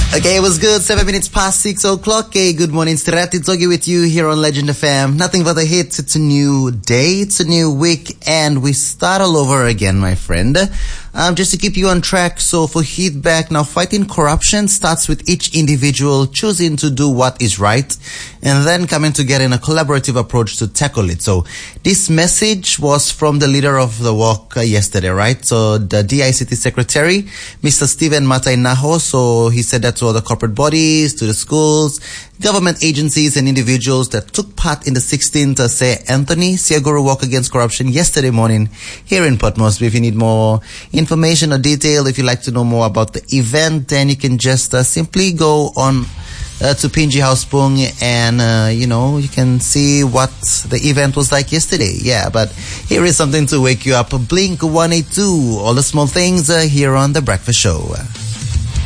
Okay, it was good. 7 minutes past 6 o'clock. Okay, good morning. Strati Togi with you here on Legend FM. Nothing but the hits. It's a new day. It's a new week. And we start all over again, my friend. Just to keep you on track. So for Hit Back, now fighting corruption starts with each individual choosing to do what is right and then coming together in a collaborative approach to tackle it. So this message was from the leader of the walk yesterday, right? So the DICT secretary, Mr. Stephen Matainaho. So he said that to other corporate bodies, to the schools, government agencies and individuals that took part in the 16th St. Anthony Siaguru Walk Against Corruption yesterday morning here in Port Moresby. If you need more information or detail, if you'd like to know more about the event, then you can just simply go on to Pinji House Pung and, you can see what the event was like yesterday. Yeah, but here is something to wake you up. Blink 182, all the small things here on The Breakfast Show.